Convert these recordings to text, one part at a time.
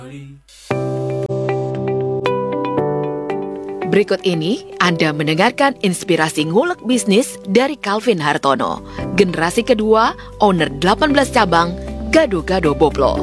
Berikut ini Anda mendengarkan inspirasi ngulek bisnis dari Calvin Hartono, generasi kedua, owner 18 cabang, Gado-Gado Boplo.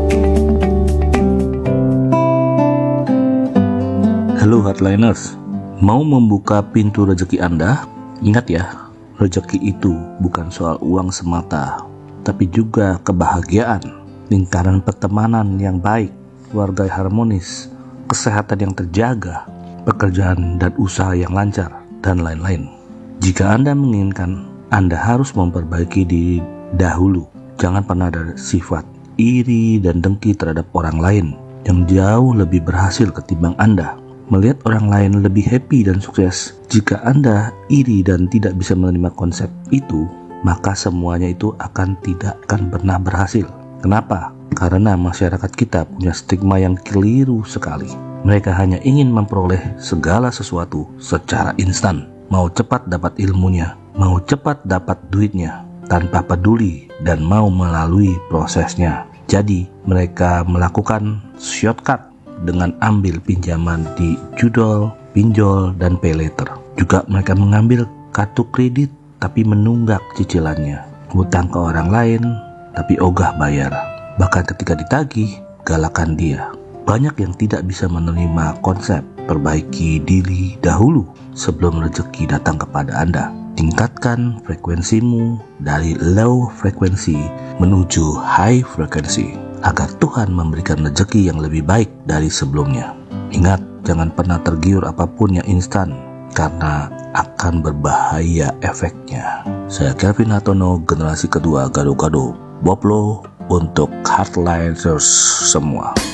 Halo Hardliners, mau membuka pintu rezeki Anda? Ingat ya, rezeki itu bukan soal uang semata, tapi juga kebahagiaan, lingkaran pertemanan yang baik, keluarga harmonis, kesehatan yang terjaga, pekerjaan dan usaha yang lancar, dan lain-lain. Jika Anda menginginkan, Anda harus memperbaiki diri dahulu. Jangan pernah ada sifat iri dan dengki terhadap orang lain yang jauh lebih berhasil ketimbang Anda. Melihat orang lain lebih happy dan sukses, jika Anda iri dan tidak bisa menerima konsep itu, maka semuanya itu tidak akan pernah berhasil. Kenapa? Karena masyarakat kita punya stigma yang keliru sekali. Mereka hanya ingin memperoleh segala sesuatu secara instan. Mau cepat dapat ilmunya, mau cepat dapat duitnya, tanpa peduli dan mau melalui prosesnya. Jadi mereka melakukan shortcut dengan ambil pinjaman di judol, pinjol, dan pay later. Juga mereka mengambil kartu kredit tapi menunggak cicilannya. Hutang ke orang lain tapi ogah bayar. Bahkan ketika ditagih, galakan dia. Banyak yang tidak bisa menerima konsep perbaiki diri dahulu sebelum rezeki datang kepada Anda. Tingkatkan frekuensimu dari low frekuensi menuju high frekuensi agar Tuhan memberikan rezeki yang lebih baik dari sebelumnya. Ingat, jangan pernah tergiur apapun yang instan karena akan berbahaya efeknya. Saya Calvin Hartono, generasi kedua Gado-Gado Boplo untuk Hardliners semua.